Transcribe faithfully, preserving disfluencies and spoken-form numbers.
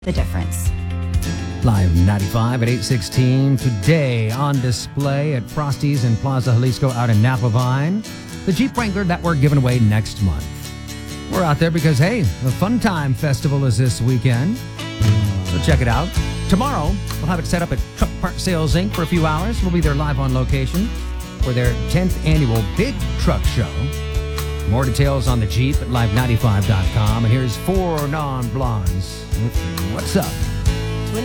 the difference. Live ninety-five at eight sixteen. Today on display at Frosty's in Plaza Jalisco out in Napa Vine. The Jeep Wrangler that we're giving away next month. We're out there because, hey, the Fun Time Festival is this weekend. So check it out. Tomorrow, we'll have it set up at Truck Part Sales Incorporated for a few hours. We'll be there live on location for their tenth annual Big Truck Show. More details on the Jeep at live ninety-five dot com. And here's Four Non-Blondes with What's Up.